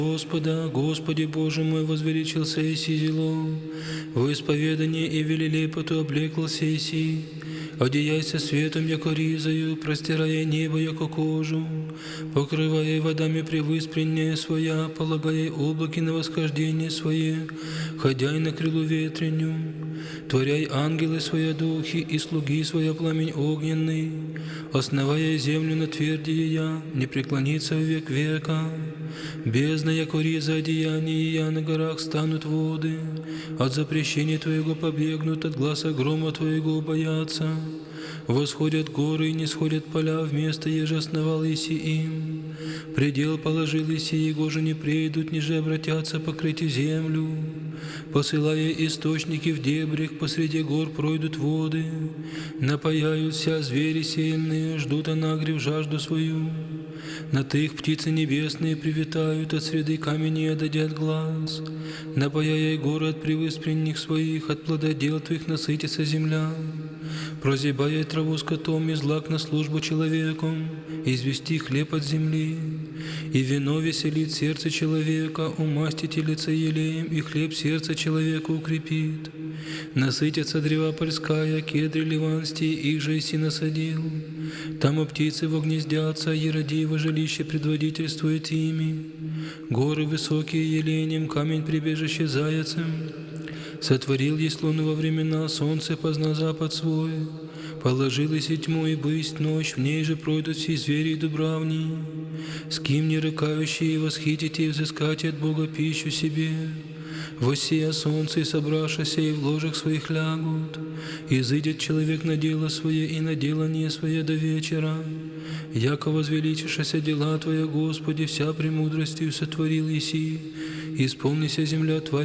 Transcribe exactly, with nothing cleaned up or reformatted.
Господа, Господи Боже мой, возвеличился иси зело, во исповедание и велилепоту облеклся иси, одеяйся светом, яко ризою, простирая небо, яко кожу, покрывая водами превыспреннее своя, полагая облаки на восхождение свое, ходяй на крылу ветреню, творяй ангелы свои духи и слуги своя пламень огненный, основая землю на твердие я, не преклонится в век века. Бездна, яко риза одеяния, я на горах станут воды, от запрещения Твоего побегнут, от гласа грома Твоего боятся. Восходят горы и не сходят поля, вместо еже основал иси им. Предел положил иси, его же не придут, ниже обратятся покрыть землю. Посылая источники в дебрях, посреди гор пройдут воды. Напаяются звери сильные, ждут анагрев жажду свою. На их птицы небесные привитают, от среды каменей отдадят глаз. Напаяя горы от превыспренних своих, от плододел Твоих насытится земля. Прозябая траву скотом и злак на службу человеку, извести хлеб от земли. И вино веселит сердце человека, умастите лице елеем, и хлеб сердце человека укрепит. Насытятся древа польская, кедры ливанские, их же иси насадил. Там и птицы вогнездятся, еродиво жилище предводительствует ими. Горы высокие еленем, камень прибежище заяцем. Сотворил есть луну во времена, солнце позна запад свой. Положил иси тьму и бысть ночь, в ней же пройдут все звери и дубравни. С кем не рыкающие восхитите и взыскать от Бога пищу себе. Воссия солнце и собравшися, и в ложах своих лягут. Изыдет человек на дело свое и на делание свое до вечера. Яко возвеличишася дела Твоя, Господи, вся премудростью сотворил еси, исполнися земля Твоя.